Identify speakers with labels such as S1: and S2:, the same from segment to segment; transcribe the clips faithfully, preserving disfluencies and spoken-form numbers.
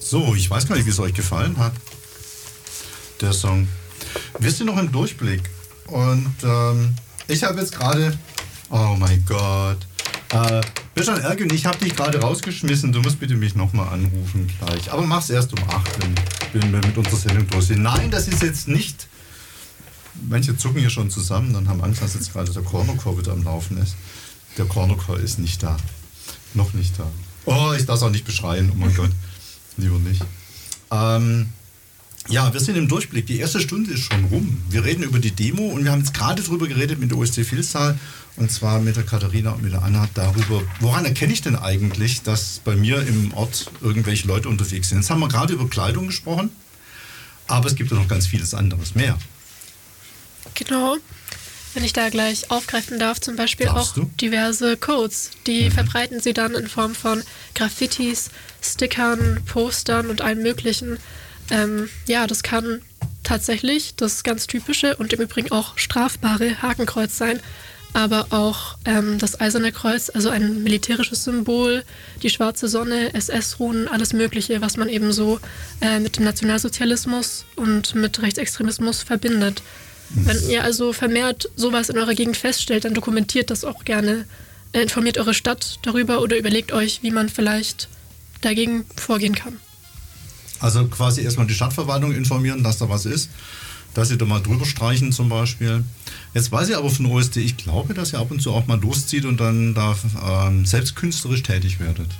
S1: So, ich weiß gar nicht, wie es euch gefallen hat, der Song. Wir sind noch im Durchblick und ähm, ich habe jetzt gerade, oh mein Gott, äh, Bischan Ergün, ich habe dich gerade rausgeschmissen, du musst bitte mich nochmal anrufen gleich. Aber mach's erst um acht, wenn wir mit unserer Sendung durch sind. Nein, das ist jetzt nicht, manche zucken hier schon zusammen, dann haben Angst, dass jetzt gerade der Corner-Call wieder am Laufen ist. Der Corner-Call ist nicht da, noch nicht da. Oh, ich darf es auch nicht beschreien, oh mein Gott. Lieber nicht. Ähm, ja, wir sind im Durchblick. Die erste Stunde ist schon rum. Wir reden über die Demo und wir haben jetzt gerade drüber geredet mit der O S C Vilstal und zwar mit der Katharina und mit der Anna darüber, woran erkenne ich denn eigentlich, dass bei mir im Ort irgendwelche Leute unterwegs sind. Jetzt haben wir gerade über Kleidung gesprochen, aber es gibt ja noch ganz vieles anderes mehr.
S2: Genau. Wenn ich da gleich aufgreifen darf, zum Beispiel
S1: Darfst
S2: auch
S1: du?
S2: diverse Codes. Die
S1: Mhm.
S2: verbreiten sie dann in Form von Graffitis, Stickern, Postern und allem Möglichen. Ähm, ja, das kann tatsächlich das ganz typische und im Übrigen auch strafbare Hakenkreuz sein, aber auch ähm, das Eiserne Kreuz, also ein militärisches Symbol, die schwarze Sonne, S S-Runen, alles Mögliche, was man eben so äh, mit dem Nationalsozialismus und mit Rechtsextremismus verbindet. Wenn ihr also vermehrt sowas in eurer Gegend feststellt, dann dokumentiert das auch gerne. Informiert eure Stadt darüber oder überlegt euch, wie man vielleicht dagegen vorgehen kann.
S1: Also quasi erstmal die Stadtverwaltung informieren, dass da was ist, dass sie da mal drüber streichen zum Beispiel. Jetzt weiß ich aber von O S D, ich glaube, dass ihr ab und zu auch mal loszieht und dann da ähm, selbst künstlerisch tätig werdet.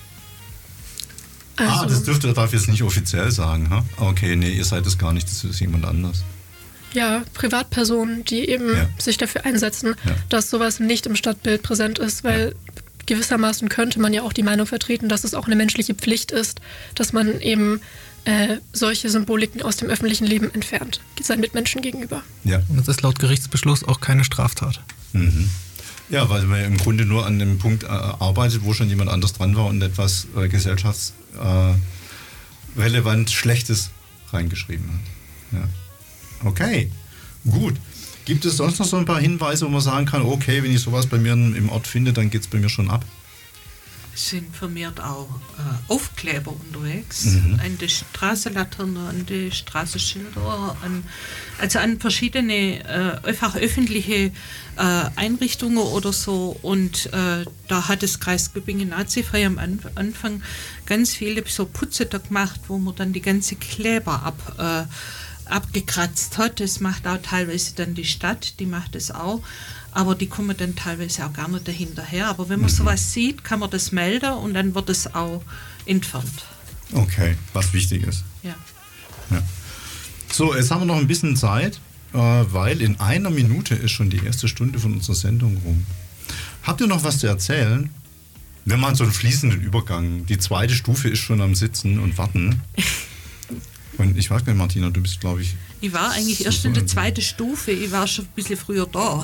S2: Also,
S1: ah, das dürft ihr, darf ich jetzt nicht offiziell sagen. Ha? Okay, nee, ihr seid es gar nicht, das ist jemand anders.
S2: ja, Privatpersonen, die eben
S1: Ja.
S2: sich dafür einsetzen,
S1: Ja.
S2: dass sowas nicht im Stadtbild präsent ist, weil gewissermaßen könnte man ja auch die Meinung vertreten, dass es auch eine menschliche Pflicht ist, dass man eben äh, solche Symboliken aus dem öffentlichen Leben entfernt, seinen Mitmenschen gegenüber.
S1: Ja.
S3: Und das ist laut Gerichtsbeschluss auch keine Straftat.
S1: Mhm. Ja, weil man im Grunde nur an dem Punkt äh, arbeitet, wo schon jemand anders dran war und etwas äh, gesellschaftsrelevant äh, Schlechtes reingeschrieben hat. Ja. Okay, gut. Gibt es sonst noch so ein paar Hinweise, wo man sagen kann, okay, wenn ich sowas bei mir im Ort finde, dann geht es bei mir schon ab?
S4: Es sind vermehrt auch äh, Aufkleber unterwegs,
S1: Mhm.
S4: an die Straßenlaternen, an die Straßenschilder, an, also an verschiedene äh, einfach öffentliche äh, Einrichtungen oder so. Und äh, da hat das Kreis Göppingen nazifrei am Anf- Anfang ganz viele so Putze da gemacht, wo man dann die ganze Kleber ab äh, abgekratzt hat. Das macht auch teilweise dann die Stadt, die macht es auch, aber die kommen dann teilweise auch gar nicht dahinterher. Aber wenn man
S1: Mhm.
S4: sowas sieht, kann man das melden und dann wird es auch entfernt.
S1: Okay, was wichtig ist.
S4: Ja.
S1: Ja. So, jetzt haben wir noch ein bisschen Zeit, äh, weil in einer Minute ist schon die erste Stunde von unserer Sendung rum. Habt ihr noch was zu erzählen? Wir machen so einen fließenden Übergang. Die zweite Stufe ist schon am Sitzen und Warten. Und ich weiß gar nicht, Martina, du bist, glaube ich...
S4: Ich war eigentlich erst in der zweiten Stufe, ich war schon ein bisschen früher da.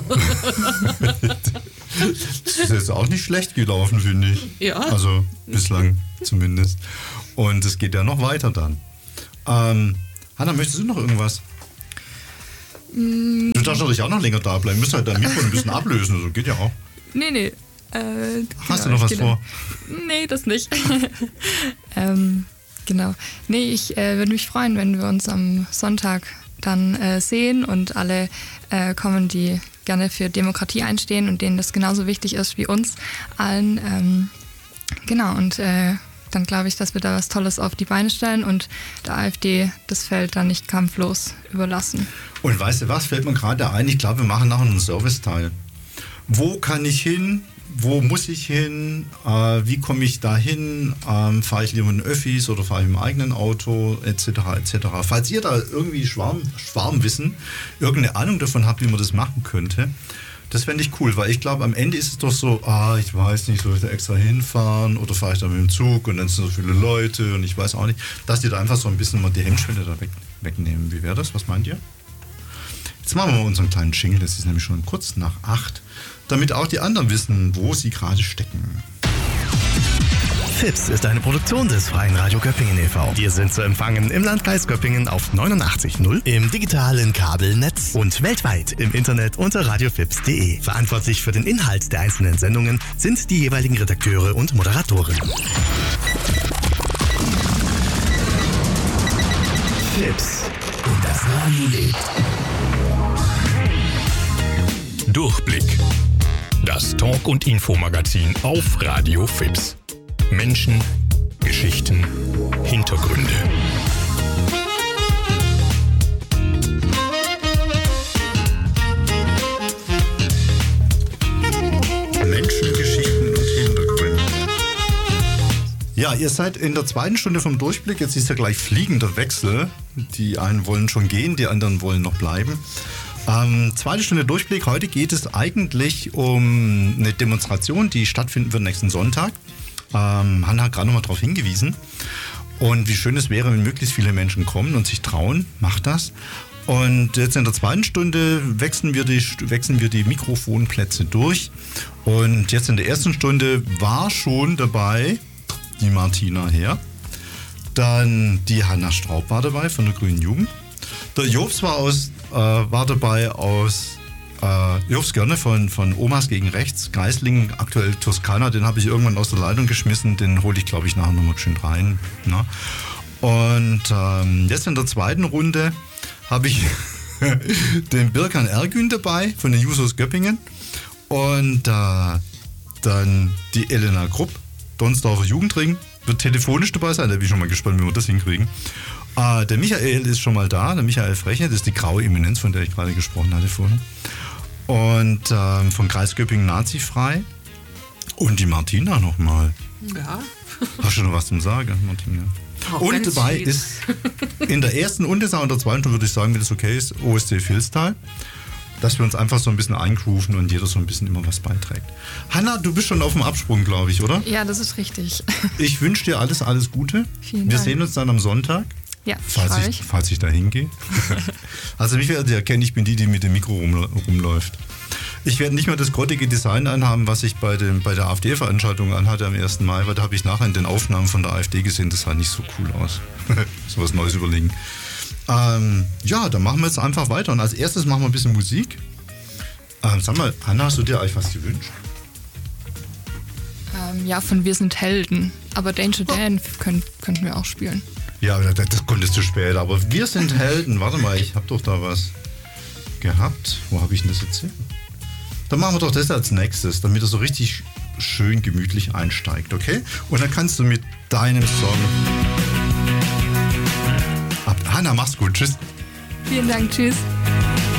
S1: Das ist jetzt auch nicht schlecht gelaufen, finde ich.
S4: Ja.
S1: Also bislang zumindest. Und es geht ja noch weiter dann. Ähm, Hanna, möchtest du noch irgendwas?
S5: Mm,
S1: Du darfst natürlich auch noch länger da bleiben. Du musst halt dein Mikro ein bisschen ablösen. Also geht ja auch.
S5: nee, nee. Äh,
S1: Hast
S5: genau,
S1: du noch
S5: ich
S1: was
S5: geh
S1: vor?
S5: Dann, nee, das nicht. ähm, genau. Nee, ich äh, würde mich freuen, wenn wir uns am Sonntag dann äh, sehen und alle äh, kommen, die gerne für Demokratie einstehen und denen das genauso wichtig ist wie uns allen. Ähm, genau, und äh, dann glaube ich, dass wir da was Tolles auf die Beine stellen und der AfD das Feld dann nicht kampflos überlassen.
S1: Und weißt du was, fällt mir gerade ein, ich glaube, wir machen nachher einen Serviceteil. Wo kann ich hin? Wo muss ich hin? Äh, wie komme ich da hin? Ähm, fahre ich lieber in Öffis oder fahre ich im eigenen Auto? Etc. et cetera. Falls ihr da irgendwie Schwarm, Schwarmwissen, irgendeine Ahnung davon habt, wie man das machen könnte, das fände ich cool, weil ich glaube, am Ende ist es doch so, ah, ich weiß nicht, soll ich da extra hinfahren oder fahre ich da mit dem Zug und dann sind so viele Leute und ich weiß auch nicht, dass die da einfach so ein bisschen mal die Hemmschwelle da weg, wegnehmen. Wie wäre das? Was meint ihr? Jetzt machen wir mal unseren kleinen Jingle, das ist nämlich schon kurz nach acht, damit auch die anderen wissen, wo sie gerade stecken.
S6: Fips ist eine Produktion des Freien Radio Göppingen e V Wir sind zu empfangen im Landkreis Göppingen auf neunundachtzig Komma null, im digitalen Kabelnetz und weltweit im Internet unter radiofips punkt de. Verantwortlich für den Inhalt der einzelnen Sendungen sind die jeweiligen Redakteure und Moderatoren. Fips und das Radio lebt.
S7: Durchblick. Das Talk- und Infomagazin auf Radio Fips. Menschen, Geschichten, Hintergründe.
S1: Menschen, Geschichten und Hintergründe. Ja, ihr seid in der zweiten Stunde vom Durchblick. Jetzt ist ja gleich fliegender Wechsel. Die einen wollen schon gehen, die anderen wollen noch bleiben. Ähm, zweite Stunde Durchblick. Heute geht es eigentlich um eine Demonstration, die stattfinden wird nächsten Sonntag. Ähm, Hanna hat gerade noch mal darauf hingewiesen. Und wie schön es wäre, wenn möglichst viele Menschen kommen und sich trauen. Macht das. Und jetzt in der zweiten Stunde wechseln wir die, wechseln wir die Mikrofonplätze durch. Und jetzt in der ersten Stunde war schon dabei die Martina Herr. Dann die Hanna Straub war dabei von der Grünen Jugend. Der Jobs war, aus, äh, war dabei aus äh, Jobs Görne von, von Omas gegen Rechts. Geislingen, aktuell Toskana, den habe ich irgendwann aus der Leitung geschmissen. Den hole ich, glaube ich, nachher nochmal schön rein. Ne? Und ähm, jetzt in der zweiten Runde habe ich den Birkan Ergün dabei von den Jusos Göppingen und äh, dann die Elena Krupp, Donsdorfer Jugendring, wird telefonisch dabei sein, da bin ich schon mal gespannt, wie wir das hinkriegen. Äh, der Michael ist schon mal da, der Michael Freche, das ist die graue Eminenz, von der ich gerade gesprochen hatte vorhin. Und äh, vom Kreis Göppingen Nazifrei und die Martina nochmal.
S4: Ja.
S1: Hast du noch was zum Sagen, Martina?
S4: Auch
S1: und dabei
S4: viel.
S1: ist in der ersten und in der zweiten Stunde, würde ich sagen, wenn das okay ist, O S C Vilstal, dass wir uns einfach so ein bisschen eingrooven und jeder so ein bisschen immer was beiträgt. Hanna, du bist schon auf dem Absprung, glaube ich, oder?
S5: Ja, das ist richtig.
S1: Ich wünsche dir alles, alles Gute.
S5: Vielen
S1: wir
S5: Dank.
S1: sehen uns dann am Sonntag,
S5: Ja,
S1: falls
S5: freu
S1: ich,
S5: mich.
S1: falls ich da hingehe. Also mich werdet ihr erkennen, ich bin die, die mit dem Mikro rum, rumläuft. Ich werde nicht mehr das grottige Design anhaben, was ich bei, dem, bei der AfD-Veranstaltung anhatte am ersten Mai, weil da habe ich nachher in den Aufnahmen von der AfD gesehen, das sah nicht so cool aus. So was Neues überlegen. Ähm, ja, dann machen wir jetzt einfach weiter. Und als erstes machen wir ein bisschen Musik. Ähm, sag mal, Hanna, hast du dir eigentlich was gewünscht?
S5: Ähm, ja, von Wir sind Helden. Aber Danger Dan könnt, könnten wir auch spielen.
S1: Ja, das, das kommt jetzt zu spät. Aber wir sind Helden. Warte mal, ich habe doch da was gehabt. Wo habe ich denn das jetzt her? Dann machen wir doch das als nächstes, damit er so richtig schön gemütlich einsteigt, okay? Und dann kannst du mit deinem Song... Ab Hanna, mach's gut. Tschüss.
S5: Vielen Dank, tschüss.